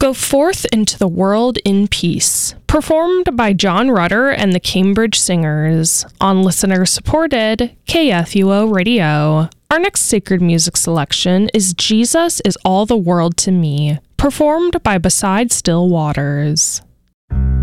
Go Forth into the World in Peace, performed by John Rutter and the Cambridge Singers on listener-supported KFUO Radio. Our next sacred music selection is Jesus is All the World to Me, performed by Beside Still Waters.